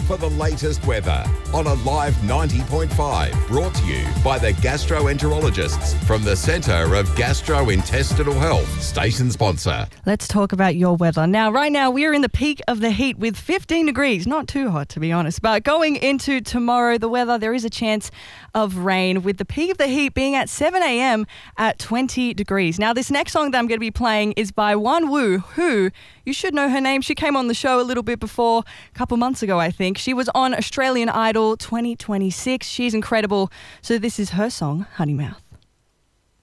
for the latest weather on Alive 90.5. Brought to you by the gastroenterologists from the Centre of Gastrointestinal Health. Station sponsor. Let's talk about your weather. Now, right now, we're in the peak of the heat with 15 degrees. Not too hot, to be honest. But going into tomorrow, the weather, there is a chance of rain with the peak of the heat being at 7 a.m. at 20 degrees. Now, this next song that I'm going to be playing is by Wonwoo, who you should know her name. She came on the show a little bit before, a couple months ago, I think. She was on Australian Idol 2026. She's incredible. So this is her song, Honeymouth.